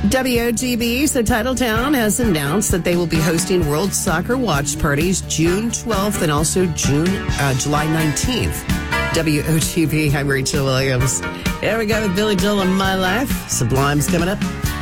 WOTB, so Titletown has announced that they will be hosting World Soccer Watch Parties June 12th and also July 19th. WOTB, I'm Rachel Williams. Here we go with Billy Joel and My Life. Sublime's coming up.